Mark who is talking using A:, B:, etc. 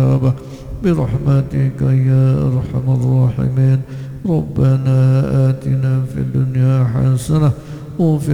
A: الإجابة برحمتك يا أرحم الراحمين. ربنا آتنا في الدنيا حسنة وفي